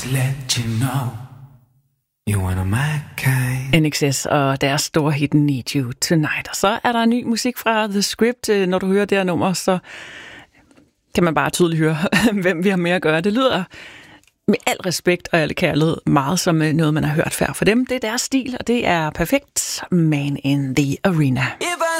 Let you know you wanna my kind. NXS og deres store hit Need You Tonight. Og så er der ny musik fra The Script. Når du hører det her nummer, så kan man bare tydeligt høre, hvem vi har med at gøre. Det lyder med al respekt og al kærlighed meget som noget, man har hørt før for dem. Det er deres stil, og det er perfekt. Man in the Arena. If